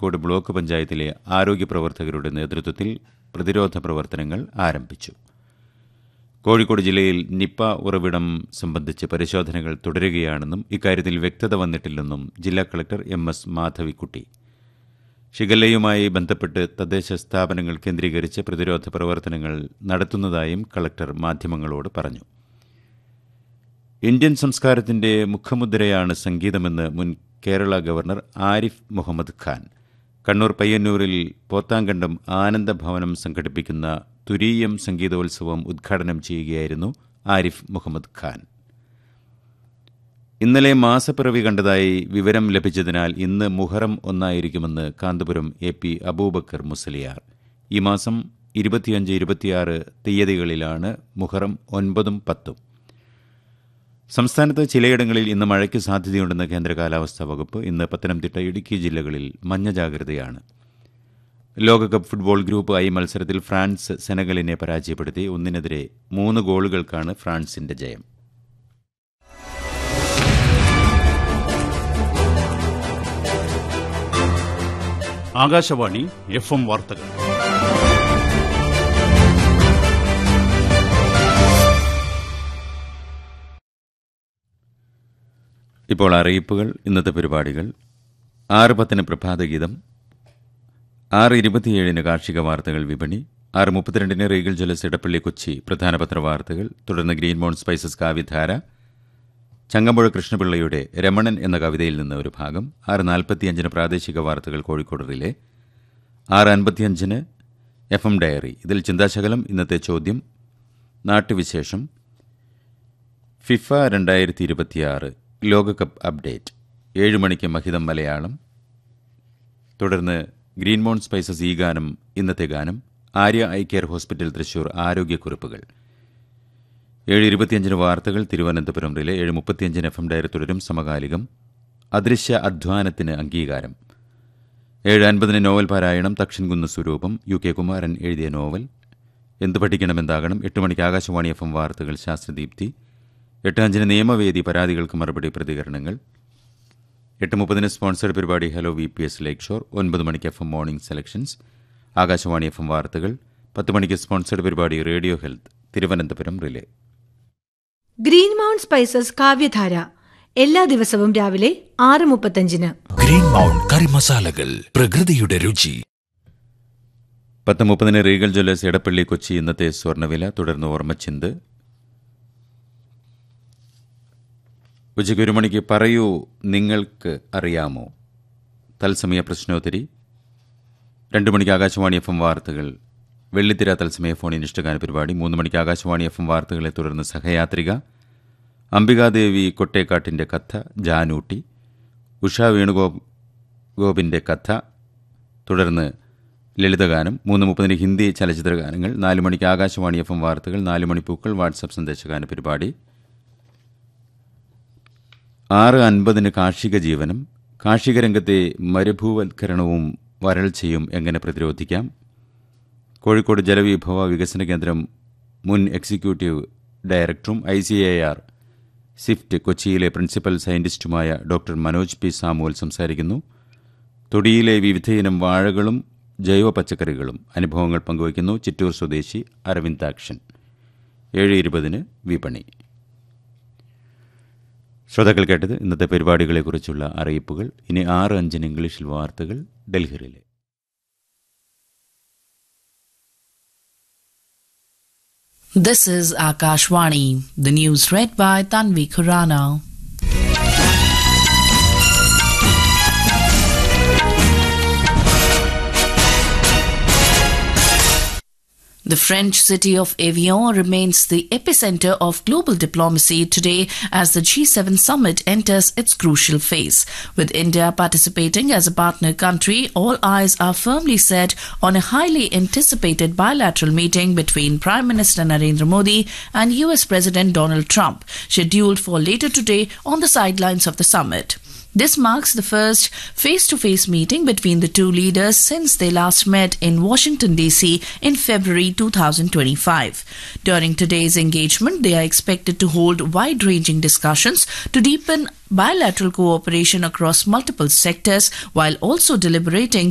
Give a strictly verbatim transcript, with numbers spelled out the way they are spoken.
Kozhikode block പഞ്ചായത്തിലെ ആരോഗ്യ പ്രവർത്തകരുടെ നേതൃത്വത്തിൽ പ്രതിരോധ പ്രവർത്തനങ്ങൾ ആരംഭിച്ചു. കോഴിക്കോട് ജില്ലയിൽ നിപ്പ ഉറവിടം സംബന്ധിച്ച് പരിശോധനകൾ തുടരുകയാണെന്നും ഇക്കാര്യത്തിൽ വ്യക്തത വന്നിട്ടില്ലെന്നും ജില്ലാ കളക്ടർ എം എസ് മാധവിക്കുട്ടി. ഷിഗല്ലയുമായി ബന്ധപ്പെട്ട് തദ്ദേശ സ്ഥാപനങ്ങൾ കേന്ദ്രീകരിച്ച് പ്രതിരോധ പ്രവർത്തനങ്ങൾ നടത്തുന്നതായും കളക്ടർ മാധ്യമങ്ങളോട് പറഞ്ഞു. ഇന്ത്യൻ സംസ്കാരത്തിന്റെ മുഖമുദ്രയാണ് സംഗീതമെന്ന് മുൻ കേരള ഗവർണർ ആരിഫ് മുഹമ്മദ് ഖാൻ. കണ്ണൂർ പയ്യന്നൂരിൽ പോത്താങ്കണ്ടം ആനന്ദഭവനം സംഘടിപ്പിക്കുന്ന തുരീയം സംഗീതോത്സവം ഉദ്ഘാടനം ചെയ്യുകയായിരുന്നു ആരിഫ് മുഹമ്മദ് ഖാൻ. ഇന്നലെ മാസപ്പിറവി കണ്ടതായി വിവരം ലഭിച്ചതിനാൽ ഇന്ന് മുഹറം ഒന്നായിരിക്കുമെന്ന് കാന്തപുരം എ പി അബൂബക്കർ മുസ്ലിയാർ. ഈ മാസം ഇരുപത്തിയഞ്ച് ഇരുപത്തിയാറ് തീയതികളിലാണ് മുഹറം ഒൻപതും പത്തും. സംസ്ഥാനത്ത് ചിലയിടങ്ങളിൽ ഇന്ന് മഴയ്ക്ക് സാധ്യതയുണ്ടെന്ന് കേന്ദ്ര കാലാവസ്ഥാ വകുപ്പ്. ഇന്ന് പത്തനംതിട്ട, ഇടുക്കി ജില്ലകളിൽ മഞ്ഞ ജാഗ്രതയാണ്. ലോകകപ്പ് ഫുട്ബോൾ ഗ്രൂപ്പ് ഐ മത്സരത്തിൽ ഫ്രാൻസ് സെനഗലിനെ പരാജയപ്പെടുത്തി. ഒന്നിനെതിരെ മൂന്ന് ഗോളുകൾക്കാണ് ഫ്രാൻസിന്റെ ജയം. ആകാശവാണി എഫ് എം വാർത്തകൾ. ഇപ്പോൾ അറിയിപ്പുകൾ. ഇന്നത്തെ പരിപാടികൾ: ആറ് പത്തിന് പ്രഭാതഗീതം, ആറ് ഇരുപത്തിയേഴിന് കാർഷിക വാർത്തകൾ വിപണി, ആറ് മുപ്പത്തിരണ്ടിന് റീഗൽ ജ്വല്ലേഴ്സ് ഇടപ്പള്ളി കൊച്ചി പ്രധാന പത്രവാർത്തകൾ, തുടർന്ന് ഗ്രീൻ മൗണ്ട് സ്പൈസസ് കാവ്യധാര, ചങ്ങമ്പുഴ കൃഷ്ണപിള്ളയുടെ രമണൻ എന്ന കവിതയിൽ നിന്ന് ഒരു ഭാഗം, ആറ് നാൽപ്പത്തിയഞ്ചിന് പ്രാദേശിക വാർത്തകൾ കോഴിക്കോട് റിലേ, ആറ് അൻപത്തിയഞ്ചിന് എഫ് എം ഡയറി. ഇതിൽ ചിന്താശകലം, ഇന്നത്തെ ചോദ്യം, നാട്ടുവിശേഷം, ഫിഫ രണ്ടായിരത്തി ഇരുപത്തിയാറ് ലോകകപ്പ് അപ്ഡേറ്റ്, ഏഴ് മണിക്ക് മഹിതം മലയാളം, തുടർന്ന് ഗ്രീൻ മൗണ്ട് സ്പൈസസ് ഈ ഗാനം, ഇന്നത്തെ ഗാനം, Arya eye care hospital Thrissur ആരോഗ്യക്കുറിപ്പുകൾ, ഏഴ് ഇരുപത്തിയഞ്ചിന് വാർത്തകൾ തിരുവനന്തപുരം റിലേ, ഏഴ് മുപ്പത്തിയഞ്ചിന് എഫ് എം ഡയറി തുടരും, സമകാലികം, അദൃശ്യ അധ്വാനത്തിന് അംഗീകാരം, ഏഴ് അൻപതിന് നോവൽ പാരായണം, തക്ഷൻകുന്ന് സ്വരൂപം, യു കെ കുമാരൻ എഴുതിയ നോവൽ, എന്ത് പഠിക്കണമെന്താകണം, എട്ട് മണിക്ക് ആകാശവാണി എഫ് എം വാർത്തകൾ ശാസ്ത്രദീപ്തി, എട്ട് അഞ്ചിന് നിയമവേദി പരാതികൾക്ക് മറുപടി പ്രതികരണങ്ങൾ, എട്ട് മുപ്പതിന് സ്പോൺസേഡ് പരിപാടി ഹലോ വി പി എസ് ലേക്ക് ഷോർ, ഒൻപത് മണിക്ക് F M morning selections Akashvani F M വാർത്തകൾ, പത്ത് മണിക്ക് സ്പോൺസേഡ് പരിപാടി radio health Thiruvananthapuram relay. Green mount spices കാവ്യധാര എല്ലാ ദിവസവും രാവിലെ ആറ് മുപ്പത്തഞ്ചിന്. ഗ്രീൻ മൗണ്ട് കറി മസാലകൾ, പ്രകൃതിയുടെ രുചി. പത്ത് മുപ്പതിന് റീഗൽ ജ്വല്ലേഴ്സ് ഇടപ്പള്ളി കൊച്ചി ഇന്നത്തെ സ്വർണ്ണവില, തുടർന്ന് ഓർമ്മച്ചിന്ത്. ഉച്ചയ്ക്ക് ഒരു മണിക്ക് പറയൂ നിങ്ങൾക്ക് അറിയാമോ തത്സമയ പ്രശ്നോത്തരി, രണ്ട് മണിക്ക് ആകാശവാണി എഫ് എം വാർത്തകൾ വെള്ളിത്തിര തത്സമയ ഫോണിൻ ഇഷ്ടഗാന പരിപാടി, മൂന്ന് മണിക്ക് ആകാശവാണി എഫ് എം വാർത്തകളെ തുടർന്ന് സഹയാത്രിക, അംബികാദേവി കൊട്ടേക്കാട്ടിൻ്റെ കഥ, ജാനൂട്ടി, ഉഷ വേണുഗോപിൻ്റെ കഥ, തുടർന്ന് ലളിതഗാനം, മൂന്ന് മുപ്പതിന് ഹിന്ദി ചലച്ചിത്ര ഗാനങ്ങൾ, നാല് മണിക്ക് ആകാശവാണി എഫ് എം വാർത്തകൾ, നാല് മണിപ്പൂക്കൾ വാട്സപ്പ് സന്ദേശഗാന പരിപാടി, ആറ് അൻപതിന് കാർഷിക ജീവനം, കാർഷിക രംഗത്തെ മരുഭൂവൽക്കരണവും വരൾച്ചയും എങ്ങനെ പ്രതിരോധിക്കാം, കോഴിക്കോട് ജലവിഭവ വികസന കേന്ദ്രം മുൻ എക്സിക്യൂട്ടീവ് ഡയറക്ടറും I C A R Swift കൊച്ചിയിലെ principal സയന്റിസ്റ്റുമായ doctor Manoj P Samuel സംസാരിക്കുന്നു. തൊടിയിലെ വിവിധയിനം വാഴകളും ജൈവ പച്ചക്കറികളും അനുഭവങ്ങൾ പങ്കുവയ്ക്കുന്നു ചിറ്റൂർ സ്വദേശി അരവിന്ദാക്ഷൻ. ഏഴ് ഇരുപതിന് വിപണി. ശ്രോതാക്കൾ കേട്ടത് ഇന്നത്തെ പരിപാടികളെക്കുറിച്ചുള്ള അറിയിപ്പുകൾ. ഇനി ആറ് അഞ്ചിന് ഇംഗ്ലീഷിൽ വാർത്തകൾ ഡൽഹിയിലെ. This is Akashvani. The news read by Tanvi Khurana. The French city of Evian remains the epicenter of global diplomacy today as the G seven summit enters its crucial phase. With India participating as a partner country, all eyes are firmly set on a highly anticipated bilateral meeting between Prime Minister Narendra Modi and U S President Donald Trump, scheduled for later today on the sidelines of the summit. This marks the first face-to-face meeting between the two leaders since they last met in Washington, D C in February two thousand twenty-five. During today's engagement, they are expected to hold wide-ranging discussions to deepen bilateral cooperation across multiple sectors while also deliberating